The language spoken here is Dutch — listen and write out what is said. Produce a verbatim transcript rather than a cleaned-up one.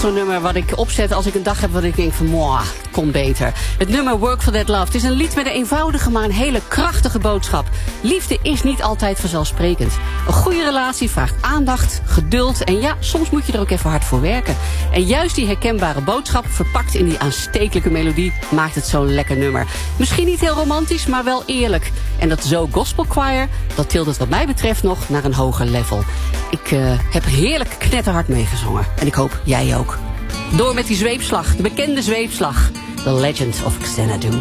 zo'n nummer wat ik opzet als ik een dag heb wat ik denk van, moah, het kon beter. Het nummer Work for That Love. Het is een lied met een eenvoudige, maar een hele krachtige boodschap. Liefde is niet altijd vanzelfsprekend. Een goede relatie vraagt aandacht, geduld en ja, soms moet je er ook even hard voor werken. En juist die herkenbare boodschap, verpakt in die aanstekelijke melodie, maakt het zo'n lekker nummer. Misschien niet heel romantisch, maar wel eerlijk. En dat Zo Gospel Choir, dat tilt het wat mij betreft nog naar een hoger level. Ik uh, heb heerlijk knetterhard meegezongen. En ik hoop jij ook. Door met die zweepslag, de bekende zweepslag. The Legend of Xanadu.